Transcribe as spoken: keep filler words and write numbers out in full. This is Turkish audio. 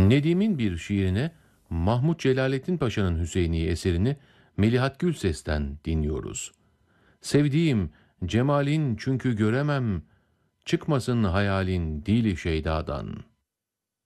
Nedim'in bir şiirine Mahmut Celaleddin Paşa'nın Hüseyini eserini Melihat Gülses'ten dinliyoruz. Sevdiğim cemalin çünkü göremem, çıkmasın hayalin dili şeydadan.